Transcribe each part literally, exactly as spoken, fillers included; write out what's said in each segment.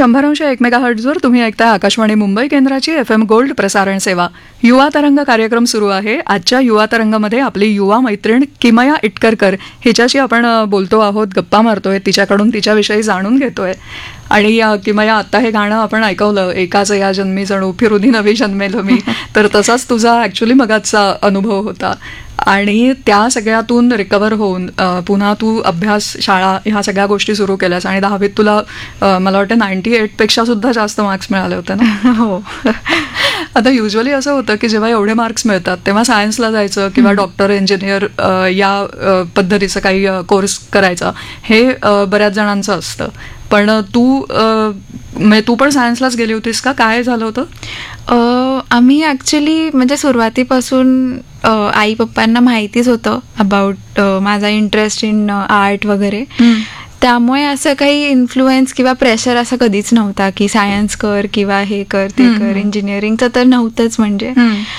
शंभर अंश एक मेगा हर्ट्झवर तुम्ही ऐकताय आकाशवाणी मुंबई केंद्राची एफ एम गोल्ड प्रसारण सेवा. युवा तरंग कार्यक्रम सुरू आहे. आजच्या युवा तरंगमध्ये आपली युवा मैत्रीण किमया इटकरकर हिच्याशी आपण बोलतो आहोत, गप्पा मारतोय, तिच्याकडून तिच्याविषयी जाणून घेतोय. आणि किमया, आता हे गाणं आपण ऐकवलं, एकाच या जन्मी जणू फिरुनी नवी जन्मेलो मी, तर तसाच तुझा ॲक्च्युली मगाचा अनुभव होता. आणि त्या सगळ्यातून रिकवर होऊन पुन्हा तू अभ्यास, शाळा, ह्या सगळ्या गोष्टी सुरू केल्यास आणि दहावीत तुला मला वाटतं नाईन्टी एटपेक्षा सुद्धा जास्त मार्क्स मिळाले होते ना? हो. आता युजली असं होतं की जेव्हा एवढे मार्क्स मिळतात तेव्हा सायन्सला जायचं किंवा डॉक्टर, इंजिनियर या पद्धतीचं काही कोर्स करायचा, हे बऱ्याच जणांचं असतं. पण तू म्हणजे तू पण सायन्सलाच गेली होतीस का? काय झालं होतं? आम्ही ॲक्च्युली म्हणजे सुरुवातीपासून आई पप्पांना माहितीच होतं अबाउट माझा इंटरेस्ट इन आर्ट वगैरे, त्यामुळे असं काही इन्फ्लुएन्स किंवा प्रेशर असं कधीच नव्हता की सायन्स कर किंवा हे कर ते कर. इंजिनिअरिंगचं तर नव्हतंच. म्हणजे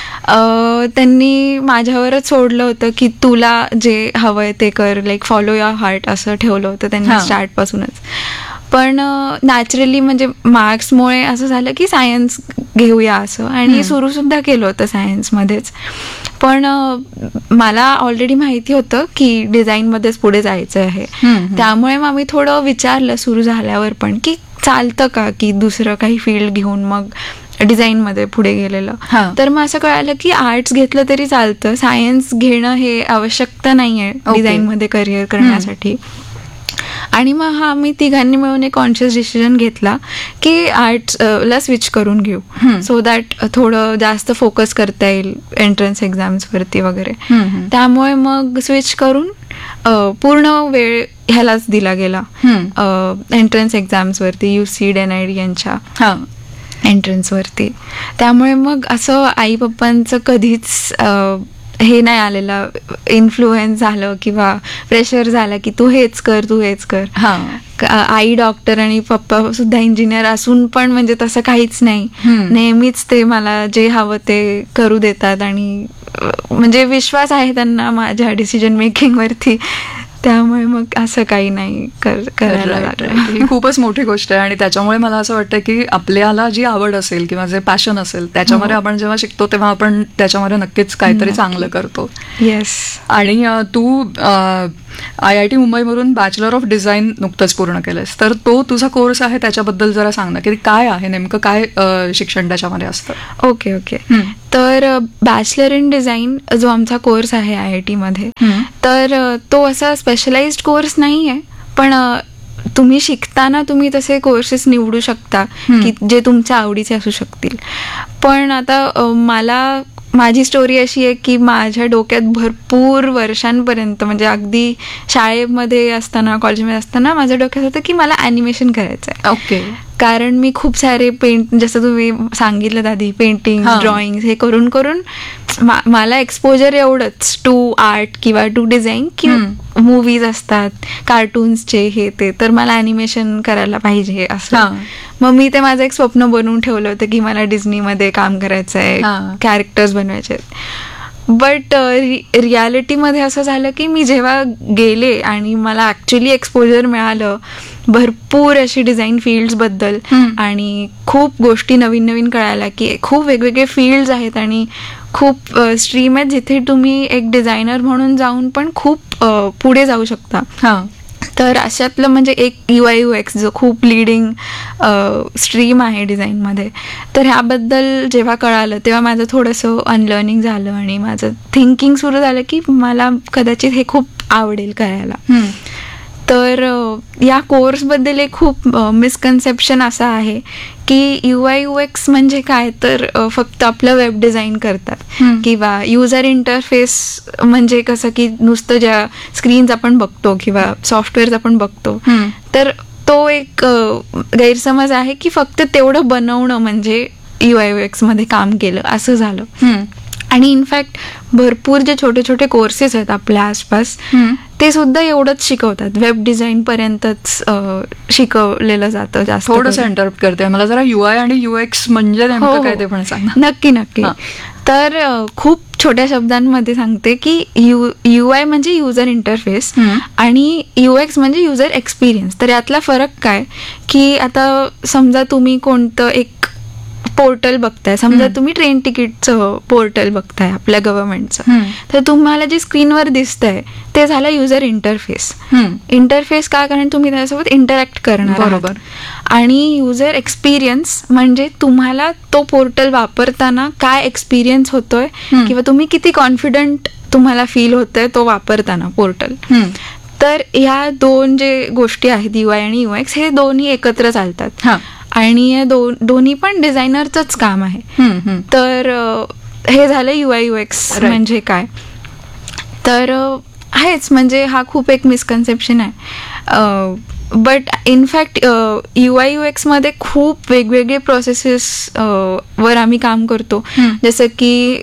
त्यांनी माझ्यावरच सोडलं होतं की तुला जे हवंय ते कर, लाईक फॉलो युअर हार्ट असं ठेवलं होतं त्यांनी स्टार्टपासूनच. पण नॅचरली म्हणजे मार्क्समुळे असं झालं की सायन्स घेऊया असं, आणि सुरू सुद्धा केलं होतं सायन्समध्येच. पण मला ऑलरेडी माहिती होतं की डिझाईनमध्येच पुढे जायचं आहे, त्यामुळे मग मी थोडं विचारलं सुरू झाल्यावर पण की चालतं का की दुसरं काही फील्ड घेऊन मग डिझाईनमध्ये पुढे गेलेलं. तर मग असं कळालं की आर्ट्स घेतलं तरी चालतं, सायन्स घेणं हे आवश्यकता नाही आहे डिझाईनमध्ये करिअर करण्यासाठी. आणि मग हा मी तिघांनी मिळून एक कॉन्शियस डिसिजन घेतला की आर्ट्सला स्विच करून घेऊ, सो दॅट थोडं जास्त फोकस करता येईल एंट्रन्स एक्झाम्सवरती वगैरे. त्यामुळे मग स्विच करून पूर्ण वेळ ह्यालाच दिला गेला, entrance एक्झाम्सवरती, you C N I D यांच्या एंट्रन्सवरती. त्यामुळे मग असं आई पप्पांचं कधीच हे नाही आलेलं, इन्फ्लुएन्स झालं किंवा प्रेशर झालं की तू हेच कर तू हेच कर. आई डॉक्टर आणि पप्पा सुद्धा इंजिनियर असून पण म्हणजे तसं काहीच नाही. नेहमीच ते मला जे हवं ते करू देतात आणि म्हणजे विश्वास आहे त्यांना माझ्या डिसिजन मेकिंग वरती. त्यामुळे मग असं काही नाही करायला लागलं. ही खूपच मोठी गोष्ट आहे. आणि त्याच्यामुळे मला असं वाटतं की आपल्याला जी आवड असेल किंवा जे पॅशन असेल त्याच्यामध्ये आपण जेव्हा शिकतो तेव्हा आपण त्याच्यामध्ये नक्कीच काहीतरी चांगलं करतो. येस. आणि तू I I T मुंबईमधून bachelor of design नुकतंच पूर्ण केलंस, तर तो तुझा कोर्स आहे त्याच्याबद्दल जरा सांग ना, की काय आहे नेमकं, काय शिक्षण त्याच्यामध्ये असतं? ओके ओके तर बॅचलर इन डिझाईन जो आमचा कोर्स आहे आय आय टी मध्ये, तर तो असा स्पेशलाइज्ड कोर्स नाही आहे, पण तुम्ही शिकताना तुम्ही तसे कोर्सेस निवडू शकता की जे तुमच्या आवडीचे असू शकतील. पण आता मला माझी स्टोरी अशी आहे की माझ्या डोक्यात भरपूर वर्षांपर्यंत म्हणजे अगदी शाळेमध्ये असताना, कॉलेजमध्ये असताना माझ्या डोक्यात होतं की मला ॲनिमेशन करायचं आहे. ओके. कारण मी खूप सारे पेंट, जसं तुम्ही सांगितलं आधी, पेंटिंग, ड्रॉइंग हे करून करून मला एक्सपोजर एवढंच टू आर्ट किंवा टू डिझाईन की मूवीज असतात कार्टून्सचे हे ते, तर मला ॲनिमेशन करायला पाहिजे असं. मग मी ते माझं एक स्वप्न बनवून ठेवलं होतं की मला डिझनीमध्ये काम करायचं आहे, कॅरेक्टर्स बनवायचे आहेत. बट रियालिटीमध्ये असं झालं की मी जेव्हा गेले आणि मला ॲक्च्युली एक्सपोजर मिळालं भरपूर अशी डिझाईन फील्ड्सबद्दल आणि खूप गोष्टी नवीन नवीन कळायला की खूप वेगवेगळे फील्ड्स आहेत आणि खूप स्ट्रीम आहेत जिथे तुम्ही एक डिझायनर म्हणून जाऊन पण खूप पुढे जाऊ शकता. तर अशातलं म्हणजे एक यू आय यू एक्स जो खूप लिडिंग स्ट्रीम आहे डिझाईनमध्ये, तर ह्याबद्दल जेव्हा कळालं तेव्हा माझं थोडंसं अनलर्निंग झालं आणि माझं थिंकिंग सुरू झालं की मला कदाचित हे खूप आवडेल करायला. तर या कोर्सबद्दल एक खूप मिसकन्सेप्शन असं आहे की यू आय यू एक्स म्हणजे काय, तर फक्त आपलं वेब डिझाईन करतात किंवा युजर इंटरफेस म्हणजे कसं की नुसतं ज्या स्क्रीन्स आपण बघतो किंवा सॉफ्टवेअर्स आपण बघतो, तर तो एक गैरसमज आहे की फक्त तेवढं बनवणं म्हणजे यू आय यू एक्स मध्ये काम केलं असं झालं. आणि इनफॅक्ट भरपूर जे छोटे छोटे कोर्सेस आहेत आपल्या आसपास ते सुद्धा एवढंच शिकवतात, वेब डिझाईन पर्यंतच अ, शिकवलेलं जातं जास्त थोडंसं करून. इंटरप्ट करते मला जरा युआय आणि युएक्स म्हणजे हो, नेमकं काय हो. ते पण सांग ना. नक्की नक्की हा. तर अ, खूप छोट्या शब्दांमध्ये सांगते की यू यू आय म्हणजे युजर इंटरफेस हम्म. आणि यू एक्स म्हणजे युजर एक्सपिरियन्स. तर यातला फरक काय की आता समजा तुम्ही कोणतं एक पोर्टल बघताय, समजा हम्म. तुम्ही ट्रेन तिकीटचं पोर्टल बघताय आपल्या गव्हर्नमेंटचं, हम्म. तर तुम्हाला जे स्क्रीनवर दिसतंय ते झालं युजर इंटरफेस. हम्म. इंटरफेस का, कारण तुम्ही त्याच्यासोबत इंटरॅक्ट करणार आहात. बरोबर. आणि युजर एक्सपिरियन्स म्हणजे तुम्हाला तो पोर्टल वापरताना काय एक्सपिरियन्स होतोय हम्म. किंवा तुम्ही किती कॉन्फिडंट तुम्हाला फील होतंय तो वापरताना पोर्टल. हम्म. तर ह्या दोन जे गोष्टी आहेत यू आय आणि यू एक्स, हे दोन्ही एकत्र चालतात. हा. आणि या दोन दोन्ही पण डिझायनरचंच काम आहे. हम्म. हम्म. तर अ, हे झालं you I you x Right. म्हणजे काय. तर अ, आहेच म्हणजे हा खूप एक मिसकन्सेप्शन आहे. But in fact you I you एक्समध्ये खूप वेगवेगळे प्रोसेसेस वर आम्ही काम करतो. हम्म. जसं की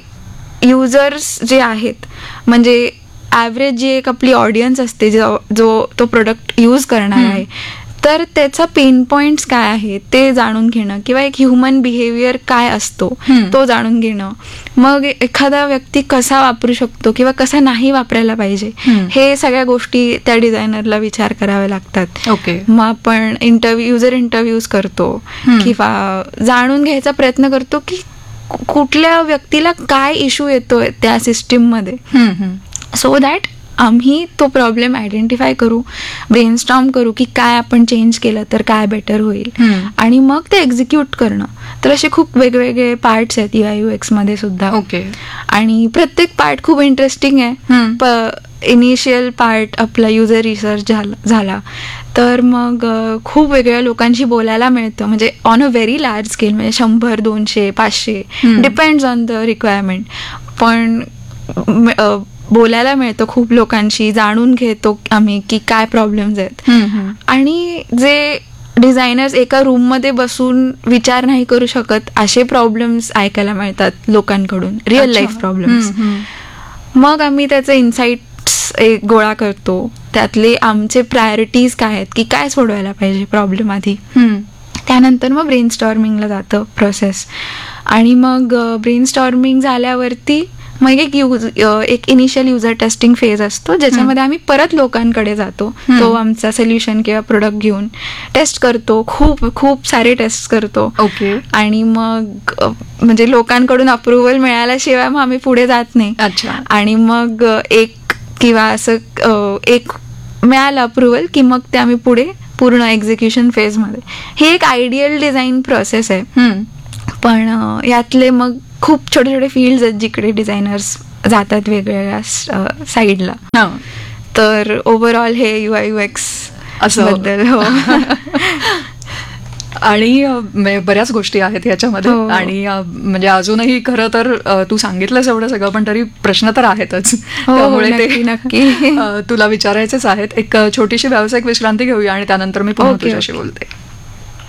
युजर्स जे आहेत, म्हणजे ॲव्हरेज जी एक आपली ऑडियन्स असते जो जो तो प्रोडक्ट यूज करणार हम्म. आहे, तर त्याचा पेन पॉईंट्स काय आहे ते जाणून घेणं किंवा एक ह्युमन बिहेवियर काय असतो हम्म. तो जाणून घेणं. मग एखादा व्यक्ती कसा वापरू शकतो किंवा कसा नाही वापरायला पाहिजे, हम्म. हे सगळ्या गोष्टी त्या डिझायनरला विचार करावे लागतात. ओके. मग आपण इंटरव्ह्यू युजर इंटरव्ह्यूज करतो हम्म. किंवा जाणून घ्यायचा प्रयत्न करतो की कु- कुठल्या व्यक्तीला काय इश्यू येतोय त्या सिस्टीममध्ये, हम्म. हम्म. सो दॅट आम्ही तो प्रॉब्लेम आयडेंटिफाय करू, ब्रेनस्टॉर्म करू की काय आपण चेंज केलं तर काय बेटर होईल, हम्म. आणि मग ते एक्झिक्यूट करणं. तर असे खूप वेगवेगळे पार्ट्स आहेत यू आय यू एक्स मध्ये सुद्धा. ओके. आणि प्रत्येक पार्ट खूप इंटरेस्टिंग आहे. हम्म. प इनिशियल पार्ट आपला युजर रिसर्च झाला झाला तर मग अ, खूप वेगवेगळ्या लोकांशी बोलायला मिळतं, म्हणजे on a very large scale, म्हणजे शंभर दोनशे पाचशे हम्म. Depends on the requirement. पण म- अ, बोलायला मिळतं खूप लोकांशी, जाणून घेतो आम्ही की काय प्रॉब्लेम्स आहेत. हम्म. हम्म. आणि जे डिझायनर्स एका रूममध्ये बसून विचार नाही करू शकत असे प्रॉब्लेम्स ऐकायला मिळतात लोकांकडून, रिअल अच्छा. Life problems. हम्म. हम्म. मग आम्ही त्याचे इन्साइट्स एक गोळा करतो, त्यातले आमचे प्रायोरिटीज काय आहेत की काय सोडवायला पाहिजे प्रॉब्लेम आधी. हम्म. त्यानंतर मग ब्रेन स्टॉर्मिंगला जातं प्रोसेस. आणि मग ब्रेन स्टॉर्मिंग झाल्यावरती मग एक यूज एक इनिशियल युजर टेस्टिंग फेज असतो, ज्याच्यामध्ये आम्ही परत लोकांकडे जातो. हम्म. तो आमचा सोल्युशन किंवा प्रोडक्ट घेऊन टेस्ट करतो, खूप खूप सारे टेस्ट करतो. ओके. आणि मग अ, म्हणजे लोकांकडून अप्रुव्हल मिळाल्याशिवाय मग आम्ही पुढे जात नाही. अच्छा. आणि मग अ, एक किंवा असं अ, एक मिळालं अप्रुव्हल की मग ते आम्ही पुढे पूर्ण एक्झिक्युशन फेजमध्ये. हे एक आयडियल डिझाईन प्रोसेस आहे. हम्म. पण अ, यातले मग खूप छोटे छोटे फील्ड्स आहेत जिकडे डिझायनर्स जातात वेगवेगळ्या साईडला. हा. तर ओव्हरऑल हे यू आय यू एक्स असं. बद्दल. हो. आणि अ, म्हणजे बऱ्याच गोष्टी आहेत ह्याच्यामध्ये. हो. आणि अ, म्हणजे अजूनही खरं तर अ, तू सांगितलंस एवढं सगळं, पण तरी प्रश्न तर आहेतच. हो, त्यामुळे नक्की, ते नक्की. अ, तुला विचारायचेच आहेत. एक अ, छोटीशी व्यावसायिक विश्रांती घेऊया आणि त्यानंतर मी पुन्हा ओके, तुझ्याशी ओके. बोलते.